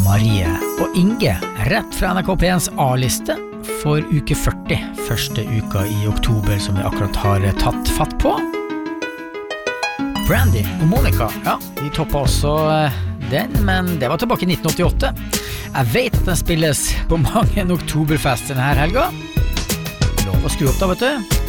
Marie og Inge rett fra NRK P1s A-liste for uke 40, første uka i oktober som vi akkurat har tatt fatt på. Brandy og Monica, ja, de toppet også den, men det var tilbake i 1988. Jeg vet at den spilles på mange oktoberfest denne helga. Lov å skru opp da, vet du.